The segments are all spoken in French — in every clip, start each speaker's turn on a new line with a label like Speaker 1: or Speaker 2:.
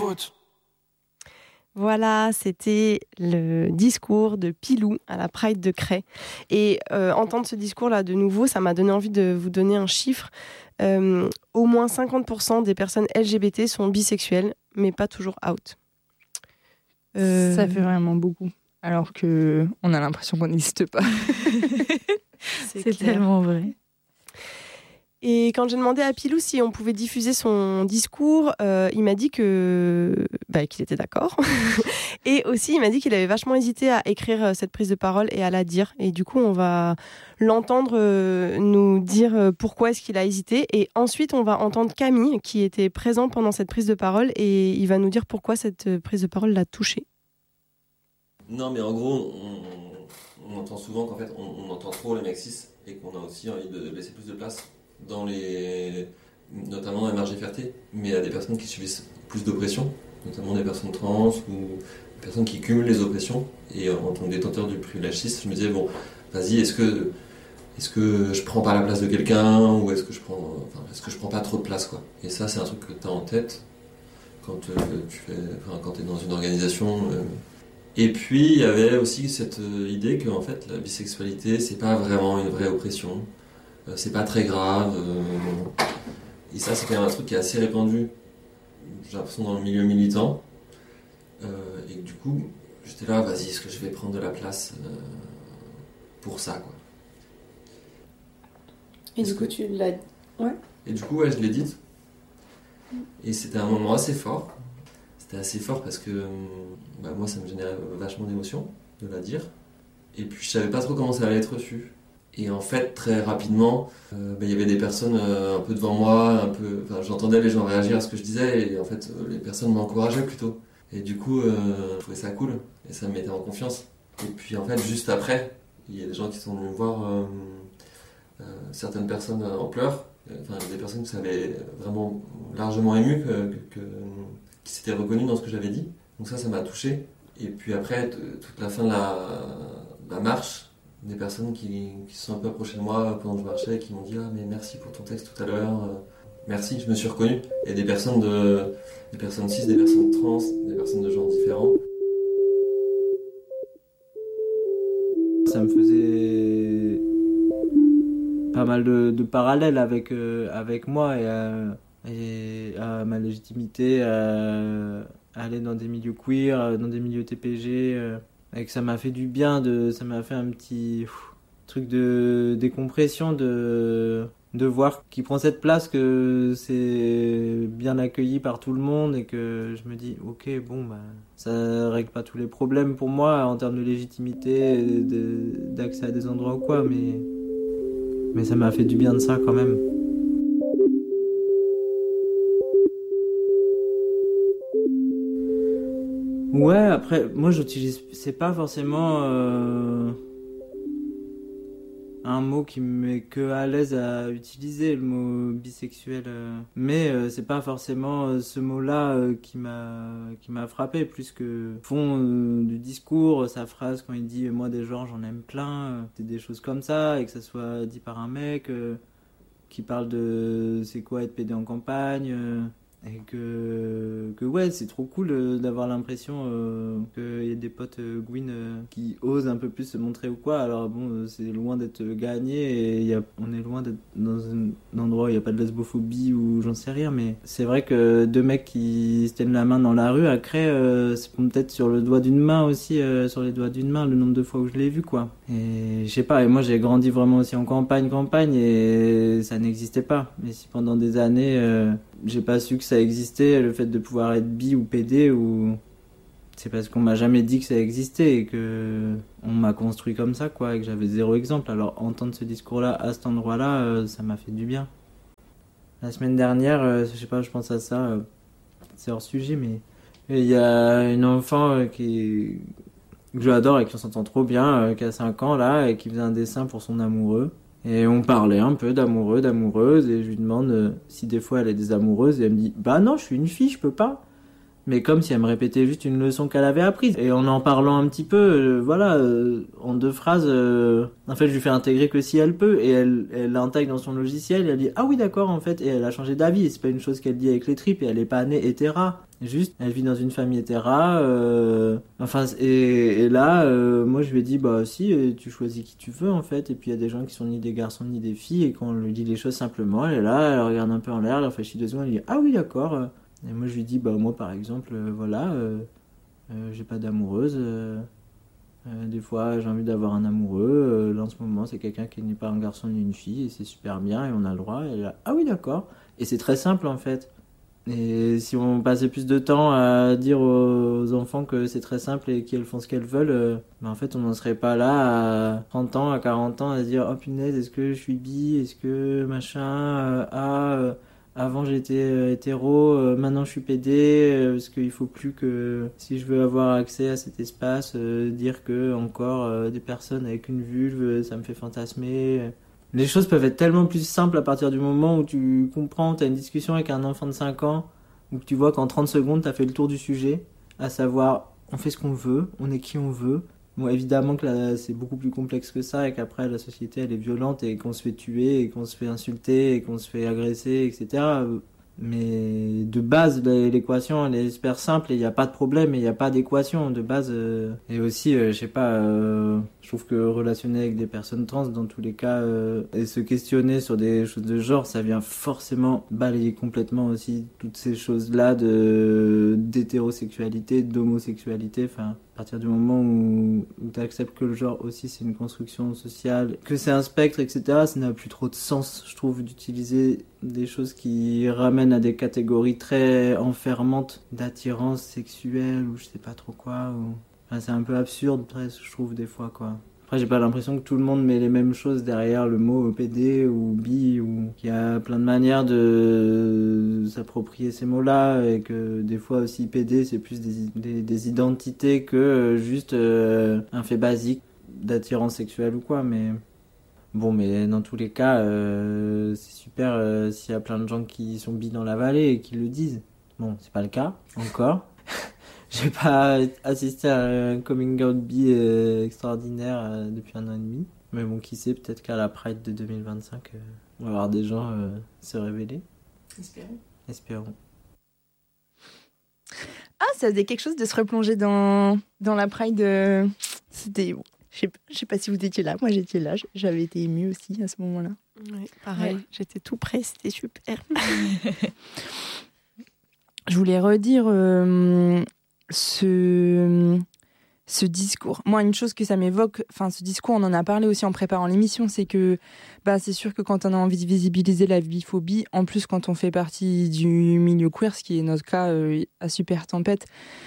Speaker 1: faute.
Speaker 2: Voilà, c'était le discours de Pilou à la Pride de Cray. Et entendre ce discours-là de nouveau, ça m'a donné envie de vous donner un chiffre. Au moins 50% des personnes LGBT sont bisexuelles, mais pas toujours out.
Speaker 3: Ça fait vraiment beaucoup. Alors qu'on a l'impression qu'on n'existe pas. C'est tellement vrai.
Speaker 2: Et quand j'ai demandé à Pilou si on pouvait diffuser son discours, il m'a dit qu'il était d'accord. Et aussi, il m'a dit qu'il avait vachement hésité à écrire cette prise de parole et à la dire. Et du coup, on va l'entendre nous dire pourquoi est-ce qu'il a hésité. Et ensuite, on va entendre Camille, qui était présent pendant cette prise de parole, et il va nous dire pourquoi cette prise de parole l'a touché.
Speaker 4: Non, mais en gros, on entend souvent qu'en fait, on entend trop les mecs cis et qu'on a aussi envie de laisser plus de place notamment dans les marges FRT, mais il y a des personnes qui subissent plus d'oppression, notamment des personnes trans ou des personnes qui cumulent les oppressions. Et en tant que détenteur du privilège cis, je me disais, bon, vas-y, est-ce que je prends pas la place de quelqu'un, ou est-ce que je prends pas trop de place, quoi. Et ça, c'est un truc que tu as en tête quand tu es dans une organisation. Et puis, il y avait aussi cette idée que en fait, la bisexualité, c'est pas vraiment une vraie oppression. C'est pas très grave. Et ça, c'est quand même un truc qui est assez répandu, j'ai l'impression, dans le milieu militant. Et du coup, j'étais là, vas-y, est-ce que je vais prendre de la place pour ça, quoi.
Speaker 5: Et du coup, tu l'as... Ouais.
Speaker 4: Et du coup, ouais, je l'ai dite. Et c'était un moment assez fort. C'était assez fort parce que moi, ça me générait vachement d'émotions de la dire. Et puis, je savais pas trop comment ça allait être reçu. Et en fait, très rapidement, il y avait des personnes un peu devant moi, j'entendais les gens réagir à ce que je disais, et en fait, les personnes m'encourageaient plutôt. Et du coup, je trouvais ça cool, et ça me mettait en confiance. Et puis en fait, juste après, il y a des gens qui sont venus me voir, certaines personnes en pleurs, des personnes qui s'avaient vraiment largement ému, qui s'étaient reconnues dans ce que j'avais dit. Donc ça m'a touché. Et puis après, toute la fin de la marche, des personnes qui se sont un peu approchées de moi pendant que je marchais et qui m'ont dit « Ah, mais merci pour ton texte tout à l'heure, merci, je me suis reconnu ». Et des personnes cis, des personnes trans, des personnes de genres différents.
Speaker 6: Ça me faisait pas mal de parallèles avec moi et à ma légitimité à aller dans des milieux queer, dans des milieux TPG. Et que ça m'a fait du bien, ça m'a fait un petit truc de décompression, de voir qu'il prend cette place, que c'est bien accueilli par tout le monde et que je me dis ok, bon, ça règle pas tous les problèmes pour moi en termes de légitimité, d'accès à des endroits ou quoi, mais ça m'a fait du bien de ça quand même. Ouais, après, moi c'est pas forcément un mot qui me met que à l'aise à utiliser, le mot bisexuel, mais c'est pas forcément ce mot-là qui m'a frappé, plus que fond du discours, sa phrase quand il dit moi des genres j'en aime plein, c'est des choses comme ça, et que ça soit dit par un mec qui parle de c'est quoi être pédé en campagne. Et que ouais, c'est trop cool d'avoir l'impression qu'il y a des potes Gwyn qui osent un peu plus se montrer ou quoi. Alors bon, c'est loin d'être gagné et on est loin d'être dans un endroit où il n'y a pas de lesbophobie ou j'en sais rien, mais c'est vrai que deux mecs qui se tiennent la main dans la rue, après, c'est peut-être sur le doigt d'une main aussi, sur les doigts d'une main, le nombre de fois où je l'ai vu, quoi. Et je sais pas, et moi j'ai grandi vraiment aussi en campagne, et ça n'existait pas. Mais si pendant des années, j'ai pas su que ça existait, le fait de pouvoir être bi ou pédé, ou c'est parce qu'on m'a jamais dit que ça existait et que on m'a construit comme ça, quoi, et que j'avais zéro exemple. Alors entendre ce discours-là à cet endroit-là, ça m'a fait du bien. La semaine dernière, je sais pas, je pense à ça, c'est hors sujet, mais il y a une enfant que j'adore et qui s'entend trop bien, qui a 5 ans là, et qui faisait un dessin pour son amoureux. Et on parlait un peu d'amoureux, d'amoureuse, et je lui demande si des fois elle a des amoureuses, et elle me dit « Bah non, je suis une fille, je peux pas ». Mais comme si elle me répétait juste une leçon qu'elle avait apprise. Et en parlant un petit peu, en 2 phrases, en fait je lui fais intégrer que si elle peut, et elle l'intègre dans son logiciel, et elle dit « Ah oui d'accord en fait », et elle a changé d'avis, et c'est pas une chose qu'elle dit avec les tripes, et elle est pas née hétéra. Juste, elle vit dans une famille hétéra. Et là, moi je lui ai dit, bah si, tu choisis qui tu veux en fait. Et puis il y a des gens qui sont ni des garçons ni des filles. Et quand on lui dit les choses simplement, elle est là, elle regarde un peu en l'air, elle réfléchit 2 secondes, elle dit, ah oui, d'accord. Et moi je lui dis, bah moi par exemple, j'ai pas d'amoureuse. Des fois j'ai envie d'avoir un amoureux. Là en ce moment c'est quelqu'un qui n'est pas un garçon ni une fille. Et c'est super bien et on a le droit. Et elle est là, ah oui, d'accord. Et c'est très simple en fait. Et si on passait plus de temps à dire aux enfants que c'est très simple et qu'elles font ce qu'elles veulent, en fait on n'en serait pas là à 30 ans, à 40 ans à se dire oh punaise, est-ce que je suis bi, est-ce que machin, avant j'étais hétéro, maintenant je suis PD, parce qu'il faut plus que si je veux avoir accès à cet espace, dire que encore des personnes avec une vulve, ça me fait fantasmer. Les choses peuvent être tellement plus simples à partir du moment où tu comprends, tu as une discussion avec un enfant de 5 ans, où tu vois qu'en 30 secondes, tu as fait le tour du sujet, à savoir, on fait ce qu'on veut, on est qui on veut. Bon, évidemment que là, c'est beaucoup plus complexe que ça, et qu'après, la société, elle est violente, et qu'on se fait tuer, et qu'on se fait insulter, et qu'on se fait agresser, etc. Mais de base, l'équation, elle est super simple, et il n'y a pas de problème, et il n'y a pas d'équation de base. Et aussi, je sais pas, je trouve que relationner avec des personnes trans, dans tous les cas, et se questionner sur des choses de genre, ça vient forcément balayer complètement aussi toutes ces choses-là d'hétérosexualité, d'homosexualité, enfin... À partir du moment où tu acceptes que le genre aussi c'est une construction sociale, que c'est un spectre, etc., ça n'a plus trop de sens, je trouve, d'utiliser des choses qui ramènent à des catégories très enfermantes d'attirance sexuelle ou je sais pas trop quoi. Enfin, c'est un peu absurde, presque, je trouve, des fois, quoi. Après, j'ai pas l'impression que tout le monde met les mêmes choses derrière le mot PD ou bi, ou qu'il y a plein de manières de s'approprier ces mots-là, et que des fois aussi PD, c'est plus des identités que juste un fait basique d'attirance sexuelle ou quoi, mais... Bon, mais dans tous les cas, c'est super s'il y a plein de gens qui sont bi dans la vallée et qui le disent. Bon, c'est pas le cas, encore. J'ai pas assisté à un coming out bi extraordinaire depuis 1 an et demi. Mais bon, qui sait, peut-être qu'à la Pride de 2025, on va voir des gens se révéler. Espérons.
Speaker 3: Ah, ça faisait quelque chose de se replonger dans la Pride. C'était... Je sais pas si vous étiez là. Moi, j'étais là. J'avais été émue aussi à ce moment-là.
Speaker 2: Oui, pareil. Ouais. J'étais tout près. C'était super.
Speaker 3: Je voulais redire... ce discours. Moi, une chose que ça m'évoque, enfin, ce discours, on en a parlé aussi en préparant l'émission, c'est que, c'est sûr que quand on a envie de visibiliser la biphobie, en plus quand on fait partie du milieu queer, ce qui est notre cas à Super Tempête,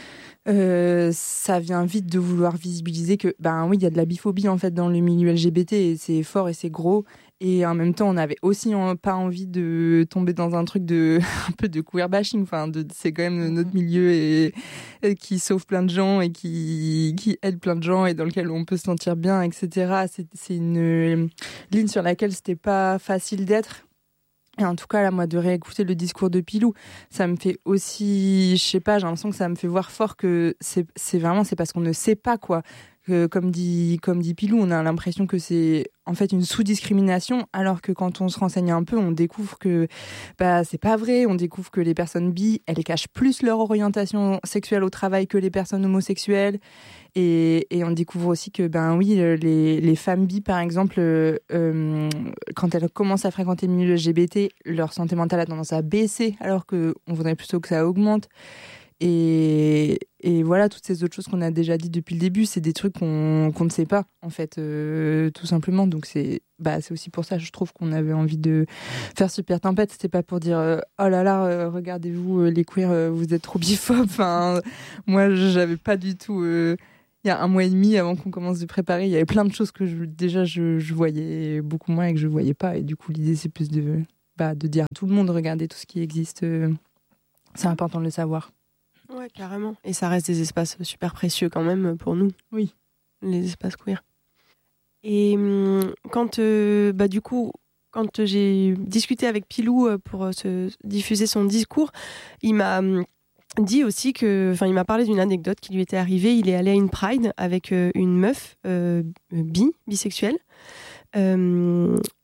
Speaker 3: ça vient vite de vouloir visibiliser que, oui, il y a de la biphobie en fait dans le milieu LGBT et c'est fort et c'est gros. Et en même temps, on avait aussi pas envie de tomber dans un truc de un peu de queer bashing. Enfin, c'est quand même notre milieu et qui sauve plein de gens et qui aide plein de gens et dans lequel on peut se sentir bien, etc. C'est une ligne sur laquelle c'était pas facile d'être. Et en tout cas, là, moi, de réécouter le discours de Pilou, ça me fait aussi, je sais pas, j'ai l'impression que ça me fait voir fort que c'est parce qu'on ne sait pas, quoi. Comme dit Pilou, on a l'impression que c'est en fait une sous-discrimination, alors que quand on se renseigne un peu, on découvre que c'est pas vrai. On découvre que les personnes bi, elles cachent plus leur orientation sexuelle au travail que les personnes homosexuelles. Et on découvre aussi que oui, les femmes bi, par exemple, quand elles commencent à fréquenter le milieu LGBT, leur santé mentale a tendance à baisser, alors qu'on voudrait plutôt que ça augmente. Et voilà, toutes ces autres choses qu'on a déjà dit depuis le début, c'est des trucs qu'on ne sait pas, en fait, tout simplement. Donc c'est aussi pour ça, je trouve, qu'on avait envie de faire Super Tempête. C'était pas pour dire oh là là, regardez-vous, les queers, vous êtes trop biphobes. Enfin, moi, j'avais pas du tout... il y a 1 mois et demi, avant qu'on commence de préparer, il y avait plein de choses que je voyais beaucoup moins et que je voyais pas. Et du coup, l'idée, c'est plus de dire à tout le monde, regardez tout ce qui existe. C'est important de le savoir.
Speaker 2: Ouais, carrément. Et ça reste des espaces super précieux quand même pour nous.
Speaker 3: Oui.
Speaker 2: Les espaces queer. Et quand, du coup, quand j'ai discuté avec Pilou pour diffuser son discours, il m'a dit aussi il m'a parlé d'une anecdote qui lui était arrivée. Il est allé à une Pride avec une meuf bisexuelle.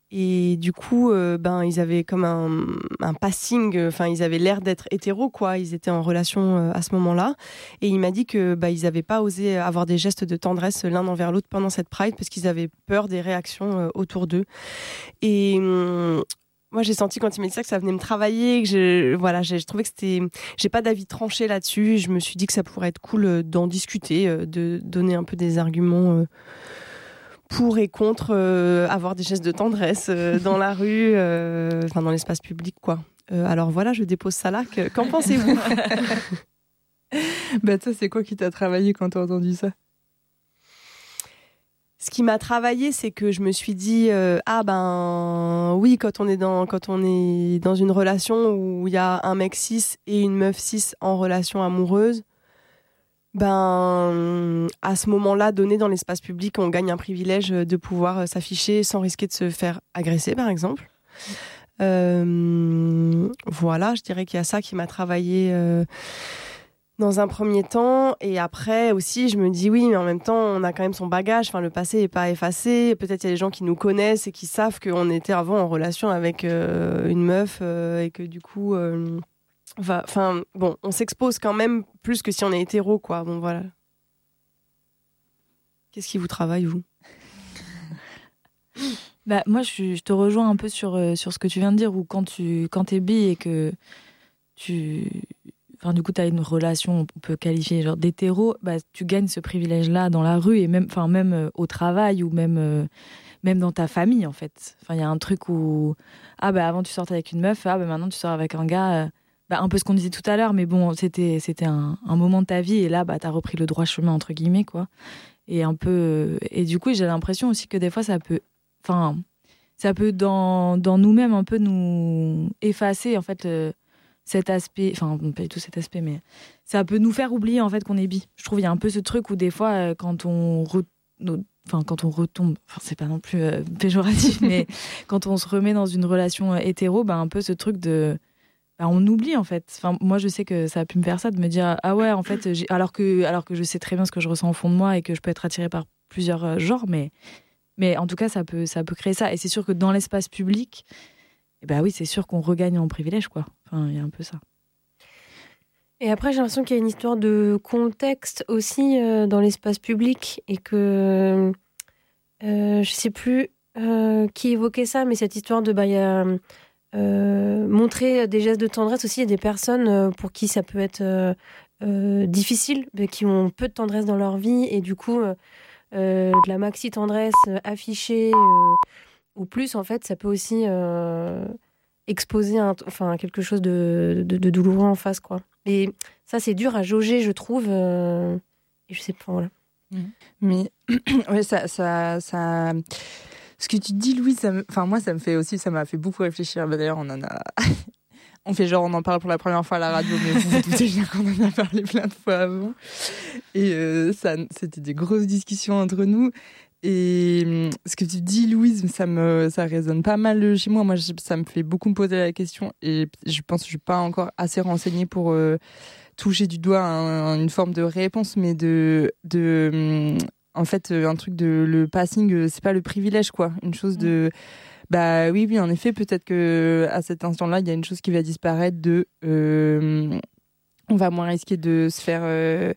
Speaker 2: Et du coup, ils avaient comme un passing, ils avaient l'air d'être hétéros, quoi. Ils étaient en relation à ce moment-là. Et il m'a dit que ils n'avaient pas osé avoir des gestes de tendresse l'un envers l'autre pendant cette Pride parce qu'ils avaient peur des réactions autour d'eux. Et moi, j'ai senti quand il m'a dit ça que ça venait me travailler, que j'ai trouvé que c'était... J'ai pas d'avis tranché là-dessus. Je me suis dit que ça pourrait être cool d'en discuter, de donner un peu des arguments pour et contre avoir des gestes de tendresse dans la rue, dans l'espace public, quoi. Alors voilà, je dépose ça là. Qu'en pensez-vous ?
Speaker 3: Toi, c'est quoi qui t'a travaillé quand t'as entendu ça ?
Speaker 2: Ce qui m'a travaillé, c'est que je me suis dit oui, quand on est dans une relation où il y a un mec cis et une meuf cis en relation amoureuse, à ce moment-là, donné dans l'espace public, on gagne un privilège de pouvoir s'afficher sans risquer de se faire agresser, par exemple. Voilà, je dirais qu'il y a ça qui m'a travaillé dans un premier temps. Et après aussi, je me dis oui, mais en même temps, on a quand même son bagage. Le passé n'est pas effacé. Peut-être il y a des gens qui nous connaissent et qui savent qu'on était avant en relation avec une meuf et que du coup... on s'expose quand même plus que si on est hétéro, quoi. Bon, voilà. Qu'est-ce qui vous travaille, vous ?
Speaker 1: Moi, je te rejoins un peu sur ce que tu viens de dire, où quand t'es bi et que du coup, t'as une relation, on peut qualifier genre d'hétéro, tu gagnes ce privilège-là dans la rue et même au travail ou même dans ta famille, en fait. Il y a un truc où, avant tu sortais avec une meuf, maintenant tu sors avec un gars... un peu ce qu'on disait tout à l'heure, mais bon, c'était un moment de ta vie et là, t'as repris le droit chemin, entre guillemets, quoi. Et un peu... Et du coup, j'ai l'impression aussi que des fois, ça peut dans nous-mêmes un peu nous effacer, en fait, cet aspect... Pas du tout cet aspect, mais ça peut nous faire oublier, en fait, qu'on est bi. Je trouve qu'il y a un peu ce truc où des fois, quand on retombe, c'est pas non plus péjoratif, mais quand on se remet dans une relation hétéro, un peu ce truc de... on oublie, en fait. Moi, je sais que ça a pu me faire ça, de me dire en fait, alors que je sais très bien ce que je ressens au fond de moi et que je peux être attirée par plusieurs genres, mais en tout cas, ça peut créer ça. Et c'est sûr que dans l'espace public, oui, c'est sûr qu'on regagne en privilège, quoi. Il y a un peu ça.
Speaker 5: Et après, j'ai l'impression qu'il y a une histoire de contexte aussi dans l'espace public et que je sais plus qui évoquait ça, mais cette histoire de montrer des gestes de tendresse aussi. Il y a des personnes pour qui ça peut être difficile, qui ont peu de tendresse dans leur vie et du coup de la maxi tendresse affichée ou plus, en fait, ça peut aussi exposer quelque chose de douloureux en face, quoi. Et ça, c'est dur à jauger, je trouve. Et je sais pas, voilà.
Speaker 3: Mais ouais, ça... Ce que tu dis, Louise, moi, ça m'a fait beaucoup réfléchir. D'ailleurs, on en parle pour la première fois à la radio, mais vous doutez bien qu'on en a parlé plein de fois avant. Et c'était des grosses discussions entre nous. Et ce que tu dis, Louise, ça résonne pas mal chez moi. Moi, ça me fait beaucoup me poser la question. Et je pense que je suis pas encore assez renseignée pour toucher du doigt une forme de réponse, mais en fait, un truc le passing, c'est pas le privilège, quoi. Une chose de... oui, en effet, peut-être que à cet instant-là, il y a une chose qui va disparaître on va moins risquer de se faire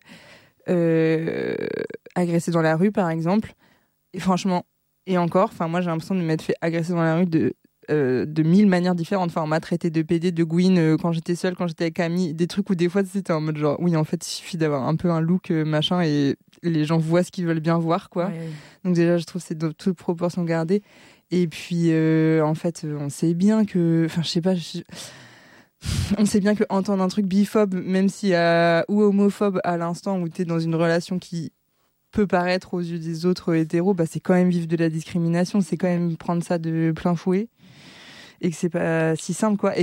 Speaker 3: agresser dans la rue, par exemple. Et franchement, et encore, moi, j'ai l'impression de m'être fait agresser dans la rue de 1000 manières différentes. On m'a traité de PD, de gouine quand j'étais seule, quand j'étais avec Camille, des trucs où des fois c'était en mode genre oui, en fait il suffit d'avoir un peu un look machin et les gens voient ce qu'ils veulent bien voir, quoi. Ouais. Donc déjà je trouve que c'est de toute proportion gardée. Et puis en fait on sait bien que on sait bien que entendre un truc biphobe, même s'il y a ou homophobe à l'instant où t'es dans une relation qui peut paraître aux yeux des autres hétéros, c'est quand même vivre de la discrimination, c'est quand même prendre ça de plein fouet. Et que c'est pas si simple, quoi. Et